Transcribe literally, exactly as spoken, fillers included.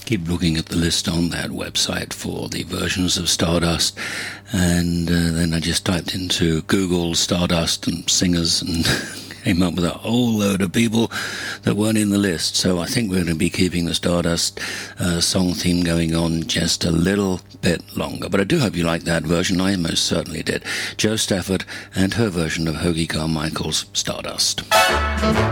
keep looking at the list on that website for the versions of Stardust, and uh, then I just typed into Google Stardust and singers and came up with a whole load of people that weren't in the list. So I think we're going to be keeping the Stardust uh, song theme going on just a little bit longer. But I do hope you like that version. I most certainly did. Jo Stafford and her version of Hoagy Carmichael's Stardust.